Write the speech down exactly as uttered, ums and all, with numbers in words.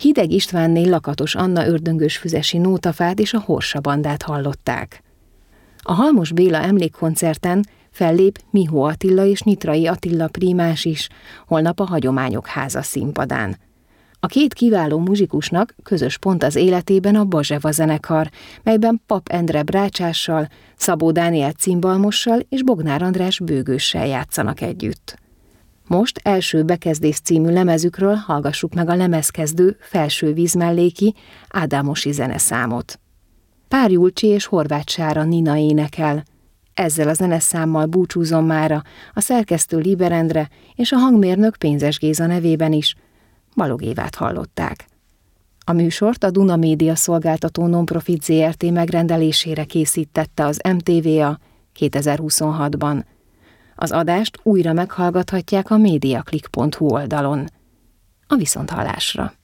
Hideg Istvánnél Lakatos Anna ördöngösfüzesi nótafát és a Horsa bandát hallották. A Halmos Béla emlékkoncerten fellép Mihó Attila és Nyitrai Attila prímás is, holnap a Hagyományok Háza színpadán. A két kiváló muzsikusnak közös pont az életében a Bazseva zenekar, melyben Pap Endre brácsással, Szabó Dániel cimbalmossal és Bognár András bőgőssel játszanak együtt. Most első bekezdés című lemezükről hallgassuk meg a lemezkezdő Felső vízmelléki Ádámosi zeneszámot. Pár Julcsi és Horváth Sára Nina énekel. Ezzel a zeneszámmal búcsúzom mára a szerkesztő Liber Endre és a hangmérnök Pénzes Géza nevében is. Balog Évát hallották. A műsort a Duna Média Szolgáltató Nonprofit zé er té megrendelésére készítette az em té vé á kétezer-huszonhatban. Az adást újra meghallgathatják a mediaclick pont hu oldalon. A viszonthallásra!